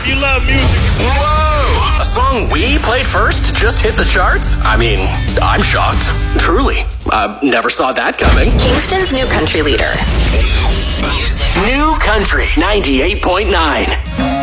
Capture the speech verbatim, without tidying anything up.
if you love music. Whoa! A song we played first just hit the charts? I mean, I'm shocked. Truly. I never saw that coming. Kingston's new country leader. New Country ninety-eight point nine.